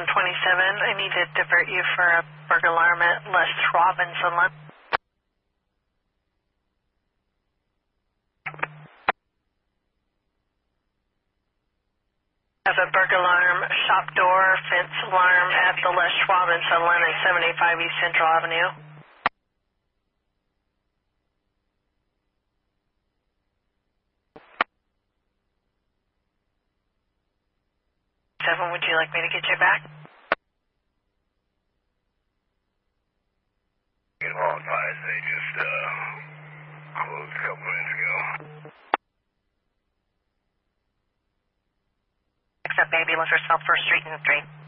I need to divert you for a burglar alarm at Les Robinson. Have a burglar alarm, shop door, fence alarm at the Les Robinson line at 75 East Central Avenue. 7, would you like me to get you back? Get all advised, they just closed a couple minutes ago. Except ambulance or South 1st Street and 3.